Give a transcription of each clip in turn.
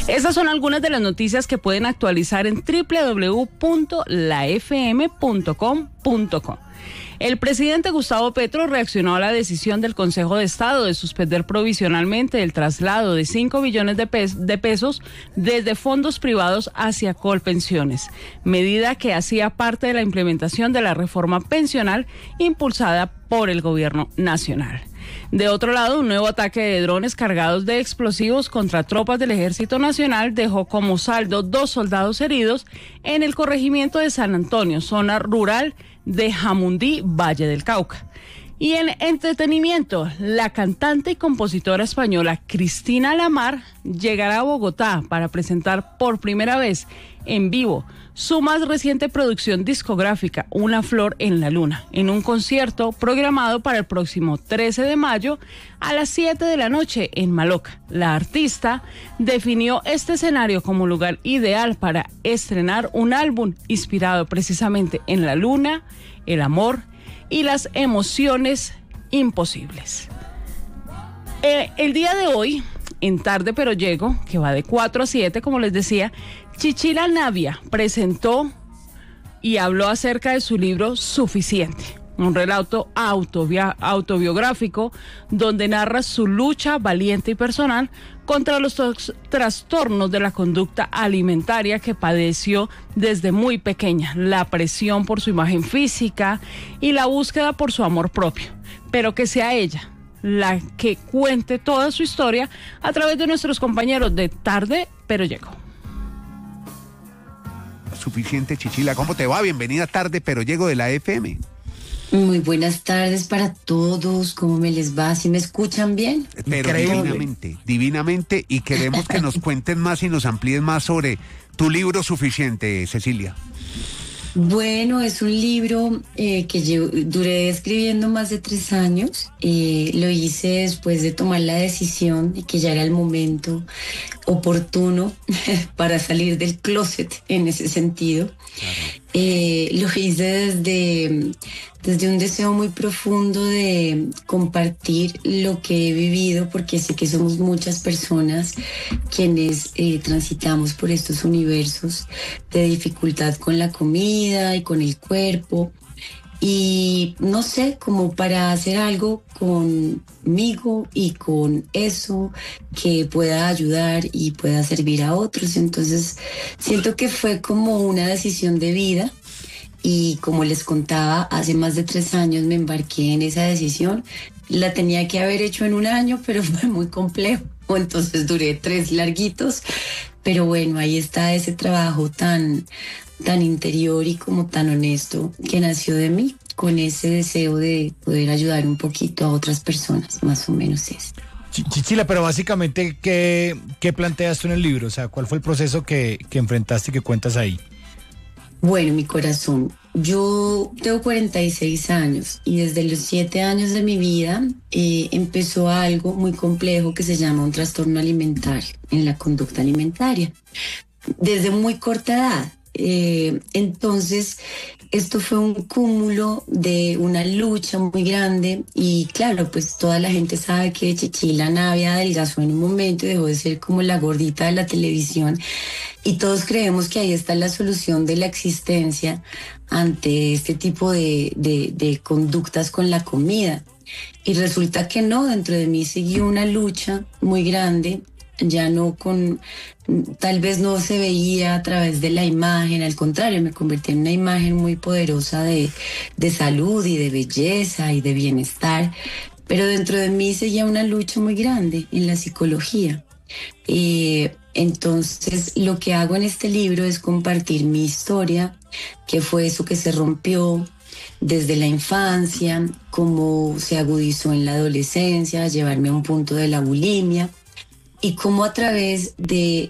Esas son algunas de las noticias que pueden actualizar en www.lafm.com.co. El presidente Gustavo Petro reaccionó a la decisión del Consejo de Estado de suspender provisionalmente el traslado de 5 billones de pesos desde fondos privados hacia Colpensiones, medida que hacía parte de la implementación de la reforma pensional impulsada por el gobierno nacional. De otro lado, un nuevo ataque de drones cargados de explosivos contra tropas del Ejército Nacional dejó como saldo 2 soldados heridos en el corregimiento de San Antonio, zona rural de Jamundí, Valle del Cauca. Y en entretenimiento, la cantante y compositora española Cristina Lamar llegará a Bogotá para presentar por primera vez en vivo su más reciente producción discográfica, Una flor en la luna, en un concierto programado para el próximo 13 de mayo a las 7 de la noche en Maloca. La artista definió este escenario como lugar ideal para estrenar un álbum inspirado precisamente en la luna, el amor y las emociones imposibles. El día de hoy, en Tarde Pero Llego, que va de 4 a 7, como les decía, Chichila Navia presentó y habló acerca de su libro Suficiente, un relato autobiográfico donde narra su lucha valiente y personal contra los trastornos de la conducta alimentaria que padeció desde muy pequeña, la presión por su imagen física y la búsqueda por su amor propio, pero que sea ella la que cuente toda su historia a través de nuestros compañeros de Tarde Pero Llego. Suficiente, Chichila, ¿cómo te va? Bienvenida a Tarde Pero Llego de la FM. Muy buenas tardes para todos, ¿cómo me les va? ¿Sí me escuchan bien? Pero divinamente, y queremos que nos cuenten más y nos amplíen más sobre tu libro Suficiente, Cecilia. Bueno, es un libro que duré escribiendo más de 3 años. Lo hice después de tomar la decisión de que ya era el momento oportuno para salir del closet en ese sentido. Claro. Lo hice desde un deseo muy profundo de compartir lo que he vivido, porque sé que somos muchas personas quienes transitamos por estos universos de dificultad con la comida y con el cuerpo. Y no sé, como para hacer algo conmigo y con eso que pueda ayudar y pueda servir a otros. Entonces siento que fue como una decisión de vida. Y como les contaba, hace más de 3 años me embarqué en esa decisión. La tenía que haber hecho en 1 año, pero fue muy complejo. Entonces duré 3 larguitos. Pero bueno, ahí está ese trabajo tan interior y como tan honesto que nació de mí, con ese deseo de poder ayudar un poquito a otras personas, más o menos es. Chichila, pero básicamente, ¿qué planteas tú en el libro? O sea, ¿cuál fue el proceso que enfrentaste y que cuentas ahí? Bueno, mi corazón, yo tengo 46 años y desde los 7 años de mi vida empezó algo muy complejo que se llama un trastorno alimentario en la conducta alimentaria, desde muy corta edad. Entonces, esto fue un cúmulo de una lucha muy grande y claro, pues toda la gente sabe que Chichila Navia adelgazó en un momento y dejó de ser como la gordita de la televisión y todos creemos que ahí está la solución de la existencia ante este tipo de conductas con la comida. Y resulta que no, dentro de mí siguió una lucha muy grande, ya no tal vez no se veía a través de la imagen, al contrario, me convertí en una imagen muy poderosa de salud y de belleza y de bienestar, pero dentro de mí seguía una lucha muy grande en la psicología. Entonces lo que hago en este libro es compartir mi historia, que fue eso que se rompió desde la infancia, cómo se agudizó en la adolescencia, llevarme a un punto de la bulimia, y cómo a través de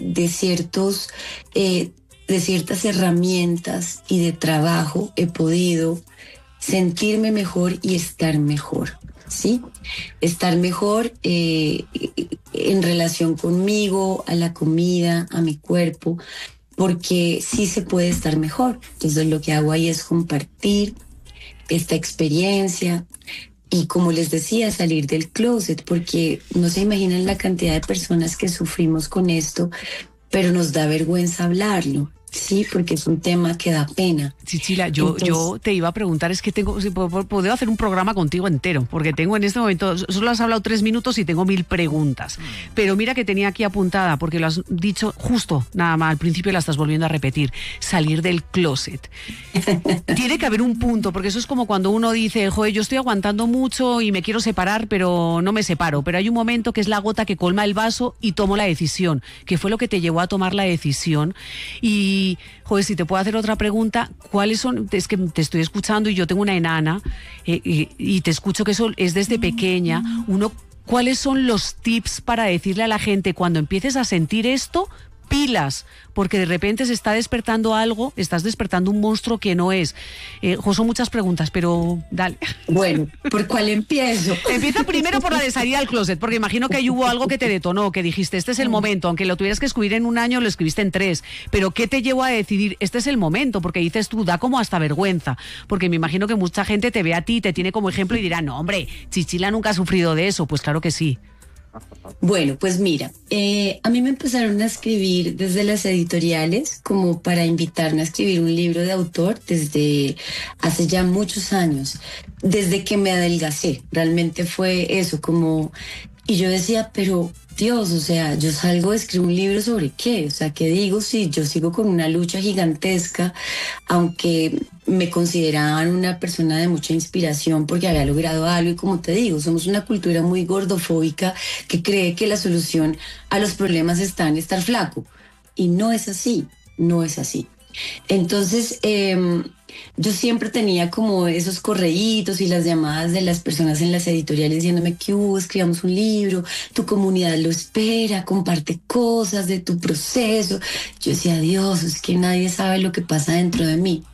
ciertas herramientas y de trabajo he podido sentirme mejor y estar mejor, ¿sí? Estar mejor en relación conmigo, a la comida, a mi cuerpo, porque sí se puede estar mejor. Entonces lo que hago ahí es compartir esta experiencia y como les decía, salir del closet, porque no se imaginan la cantidad de personas que sufrimos con esto, pero nos da vergüenza hablarlo. Sí, porque es un tema que da pena. Chichila, yo te iba a preguntar, es que tengo, si puedo hacer un programa contigo entero, porque tengo en este momento, solo has hablado 3 minutos y tengo 1000 preguntas. Pero mira que tenía aquí apuntada, porque lo has dicho justo, nada más, al principio la estás volviendo a repetir, salir del closet. Tiene que haber un punto, porque eso es como cuando uno dice, joder, yo estoy aguantando mucho y me quiero separar, pero no me separo. Pero hay un momento que es la gota que colma el vaso y tomo la decisión, que fue lo que te llevó a tomar la decisión. Y joder, si te puedo hacer otra pregunta, ¿cuáles son? Es que te estoy escuchando y yo tengo una enana y te escucho que eso es desde pequeña. ¿Cuáles son los tips para decirle a la gente cuando empieces a sentir esto? Pilas, porque de repente se está despertando algo, estás despertando un monstruo que no es. Son muchas preguntas, pero dale. Bueno, ¿por cuál empiezo? Empieza primero por la de salir al closet, porque imagino que ahí hubo algo que te detonó, que dijiste, este es el momento, aunque lo tuvieras que escribir en 1 año, lo escribiste en 3, pero ¿qué te llevó a decidir, este es el momento? Porque dices tú, da como hasta vergüenza, porque me imagino que mucha gente te ve a ti, te tiene como ejemplo y dirá, no hombre, Chichila nunca ha sufrido de eso. Pues claro que sí. Bueno, pues mira, a mí me empezaron a escribir desde las editoriales como para invitarme a escribir un libro de autor desde hace ya muchos años, desde que me adelgacé. Realmente fue eso, como... Y yo decía, pero Dios, o sea, yo salgo a escribir un libro sobre qué, o sea, ¿qué digo? Sí, yo sigo con una lucha gigantesca, aunque me consideraban una persona de mucha inspiración porque había logrado algo y como te digo, somos una cultura muy gordofóbica que cree que la solución a los problemas está en estar flaco y no es así, no es así. Entonces, yo siempre tenía como esos correitos y las llamadas de las personas en las editoriales diciéndome que escribamos un libro, tu comunidad lo espera, comparte cosas de tu proceso. Yo decía, Dios, es que nadie sabe lo que pasa dentro de mí.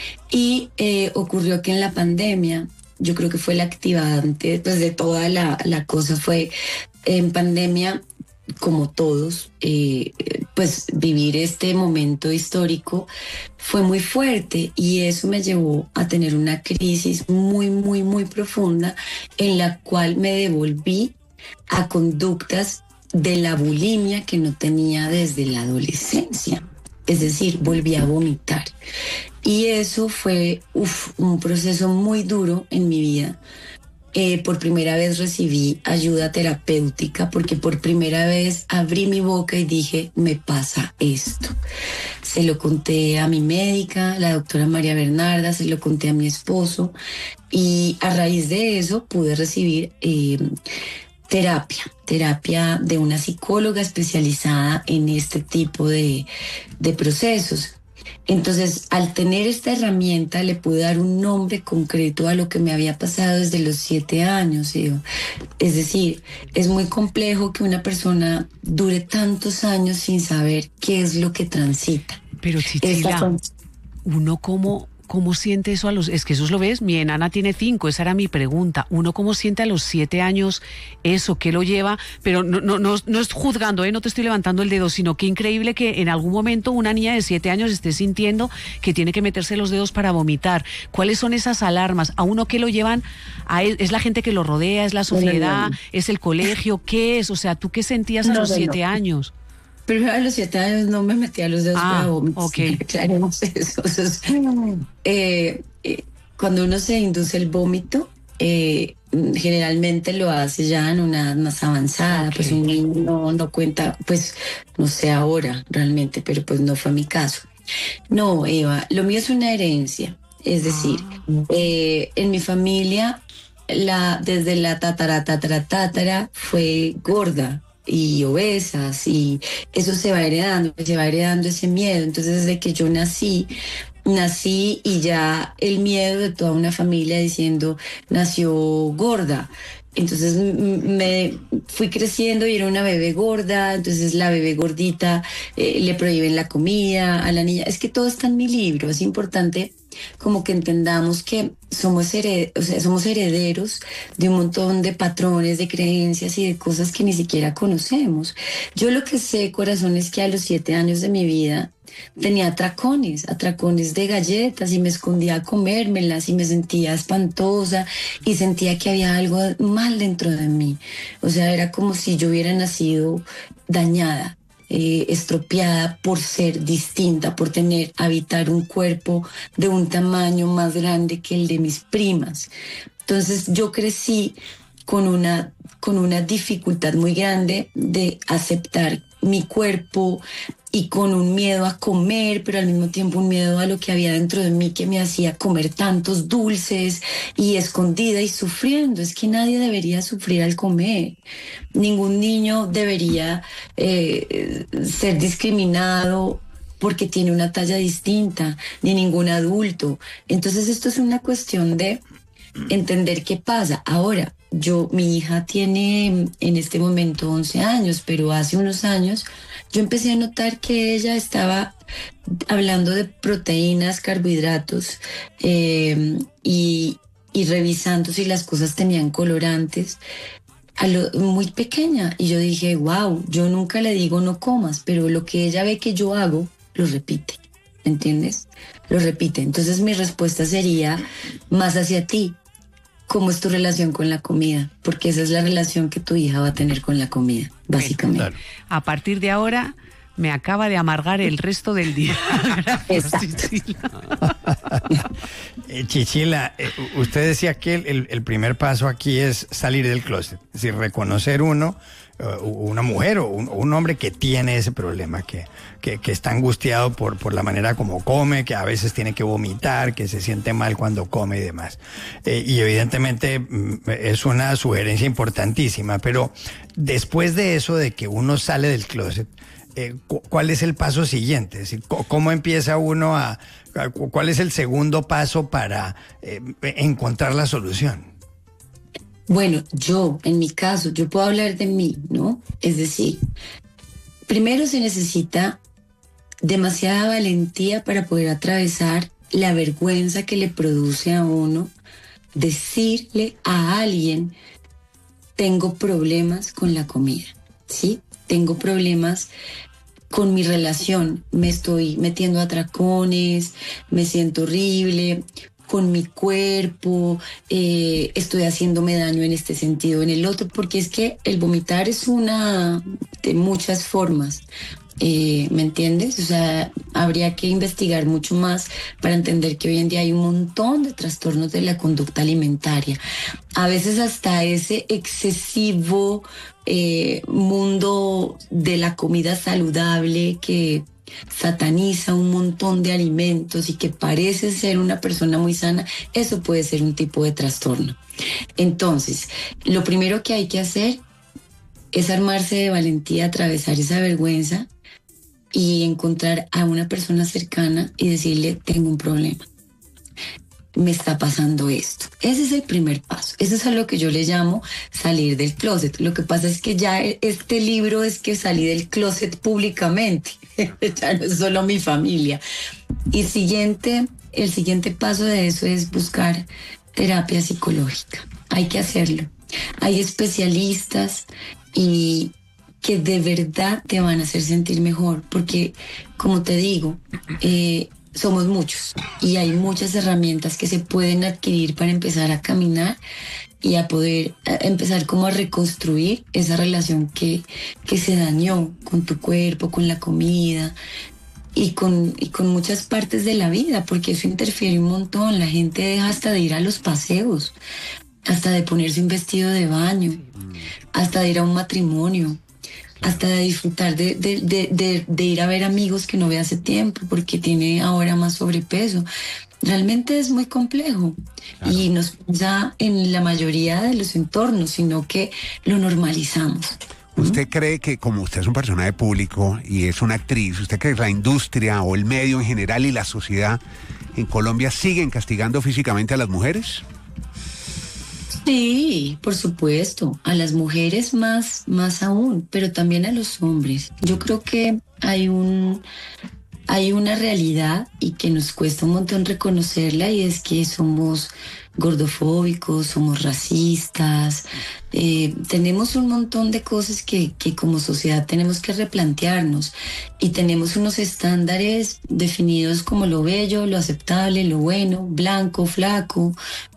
Y ocurrió que en la pandemia, yo creo que fue el activante pues, de toda la cosa, fue en pandemia, como todos, pues vivir este momento histórico fue muy fuerte y eso me llevó a tener una crisis muy, muy, muy profunda en la cual me devolví a conductas de la bulimia que no tenía desde la adolescencia. Es decir, volví a vomitar. Y eso fue un proceso muy duro en mi vida. Por primera vez recibí ayuda terapéutica porque por primera vez abrí mi boca y dije, me pasa esto. Se lo conté a mi médica, la doctora María Bernarda, se lo conté a mi esposo y a raíz de eso pude recibir terapia de una psicóloga especializada en este tipo de procesos. Entonces, al tener esta herramienta, le pude dar un nombre concreto a lo que me había pasado desde los 7 años. ¿Sí? Es decir, es muy complejo que una persona dure tantos años sin saber qué es lo que transita. Pero Chichila, uno ¿cómo siente eso a los...? Es que eso lo ves, mi enana tiene 5, esa era mi pregunta. ¿Uno cómo siente a los 7 años eso? ¿Qué lo lleva? Pero no es juzgando, no te estoy levantando el dedo, sino que increíble que en algún momento una niña de 7 años esté sintiendo que tiene que meterse los dedos para vomitar. ¿Cuáles son esas alarmas? ¿A uno qué lo llevan? ¿Es la gente que lo rodea? ¿Es la sociedad? ¿Es el colegio? ¿Qué es? O sea, ¿tú qué sentías a los 7 años? Primero a los 7 años no me metía los dedos para vomitar. Okay. Aclaremos eso. Cuando uno se induce el vómito, generalmente lo hace ya en una edad más avanzada. Okay. Pues un niño no cuenta, pues no sé ahora realmente, pero pues no fue mi caso. No, Eva, lo mío es una herencia. Es decir, en mi familia, desde la tatara fue gorda y obesas y eso se va heredando ese miedo. Entonces desde que yo nací y ya el miedo de toda una familia diciendo nació gorda. Entonces me fui creciendo y era una bebé gorda, entonces la bebé gordita le prohíben la comida a la niña. Es que todo está en mi libro, es importante como que entendamos que somos herederos de un montón de patrones, de creencias y de cosas que ni siquiera conocemos. Yo lo que sé, corazón, es que a los 7 años de mi vida tenía atracones de galletas y me escondía a comérmelas y me sentía espantosa y sentía que había algo mal dentro de mí. O sea, era como si yo hubiera nacido dañada, estropeada por ser distinta, por habitar un cuerpo de un tamaño más grande que el de mis primas. Entonces yo crecí con una dificultad muy grande de aceptar mi cuerpo y con un miedo a comer, pero al mismo tiempo un miedo a lo que había dentro de mí que me hacía comer tantos dulces y escondida y sufriendo. Es que nadie debería sufrir al comer. Ningún niño debería ser discriminado porque tiene una talla distinta, ni ningún adulto. Entonces esto es una cuestión de entender qué pasa. Ahora, mi hija tiene en este momento 11 años, pero hace unos años yo empecé a notar que ella estaba hablando de proteínas, carbohidratos, y revisando si las cosas tenían colorantes muy pequeña. Y yo dije, wow, yo nunca le digo no comas, pero lo que ella ve que yo hago, lo repite. ¿Entiendes? Lo repite. Entonces mi respuesta sería más hacia ti. ¿Cómo es tu relación con la comida? Porque esa es la relación que tu hija va a tener con la comida, básicamente. Claro. A partir de ahora me acaba de amargar el resto del día. Gracias, Chichila. Chichila, usted decía que el primer paso aquí es salir del closet, es decir, reconocer una mujer o un hombre que tiene ese problema, que está angustiado por la manera como come, que a veces tiene que vomitar, que se siente mal cuando come y demás. Y evidentemente es una sugerencia importantísima, pero después de eso, de que uno sale del closet, ¿cuál es el paso siguiente? Es decir, ¿cómo empieza uno cuál es el segundo paso para encontrar la solución? Bueno, en mi caso, yo puedo hablar de mí, ¿no? Es decir, primero se necesita demasiada valentía para poder atravesar la vergüenza que le produce a uno decirle a alguien, tengo problemas con la comida, ¿sí? Tengo problemas con mi relación, me estoy metiendo a atracones, me siento horrible con mi cuerpo, estoy haciéndome daño en este sentido, en el otro, porque es que el vomitar es una de muchas formas. ¿Me entiendes? O sea, habría que investigar mucho más para entender que hoy en día hay un montón de trastornos de la conducta alimentaria. A veces hasta ese excesivo mundo de la comida saludable que sataniza un montón de alimentos y que parece ser una persona muy sana, eso puede ser un tipo de trastorno. Entonces, lo primero que hay que hacer es armarse de valentía, atravesar esa vergüenza y encontrar a una persona cercana y decirle, tengo un problema, me está pasando esto. Ese es el primer paso. Eso es a lo que yo le llamo salir del closet. Lo que pasa es que ya este libro es que salí del closet públicamente. Ya no es solo mi familia. Y el siguiente paso de eso es buscar terapia psicológica. Hay que hacerlo. Hay especialistas y que de verdad te van a hacer sentir mejor, porque, como te digo, somos muchos y hay muchas herramientas que se pueden adquirir para empezar a caminar y a poder empezar como a reconstruir esa relación que se dañó con tu cuerpo, con la comida y con muchas partes de la vida, porque eso interfiere un montón. La gente deja hasta de ir a los paseos, hasta de ponerse un vestido de baño, hasta de ir a un matrimonio, hasta de disfrutar de ir a ver amigos que no ve hace tiempo porque tiene ahora más sobrepeso. Realmente es muy complejo. Claro. Y nos pasa en la mayoría de los entornos, sino que lo normalizamos. ¿Usted cree que, como usted es un personaje público y es una actriz, usted cree que la industria o el medio en general y la sociedad en Colombia siguen castigando físicamente a las mujeres? Sí, por supuesto, a las mujeres más aún, pero también a los hombres. Yo creo que hay hay una realidad y que nos cuesta un montón reconocerla, y es que somos gordofóbicos, somos racistas, tenemos un montón de cosas que como sociedad tenemos que replantearnos, y tenemos unos estándares definidos como lo bello, lo aceptable, lo bueno, blanco, flaco,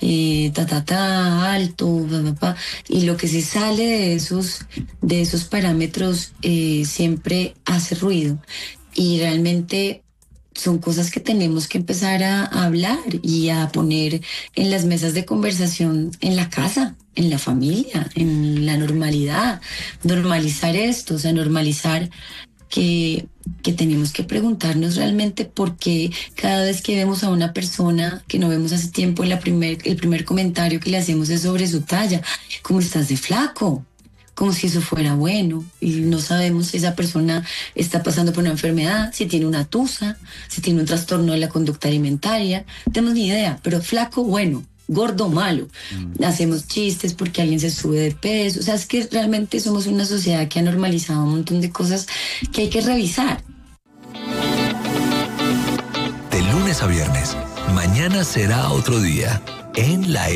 alto, y lo que se sale de esos parámetros siempre hace ruido, y realmente son cosas que tenemos que empezar a hablar y a poner en las mesas de conversación en la casa, en la familia, en la normalidad. Normalizar esto, o sea, normalizar que tenemos que preguntarnos realmente por qué cada vez que vemos a una persona que no vemos hace tiempo, el primer comentario que le hacemos es sobre su talla. ¿Cómo estás de flaco? Como si eso fuera bueno, y no sabemos si esa persona está pasando por una enfermedad, si tiene una tusa, si tiene un trastorno de la conducta alimentaria, no tenemos ni idea, pero flaco, bueno, gordo, malo. Hacemos chistes porque alguien se sube de peso, o sea, es que realmente somos una sociedad que ha normalizado un montón de cosas que hay que revisar. De lunes a viernes, mañana será otro día, en la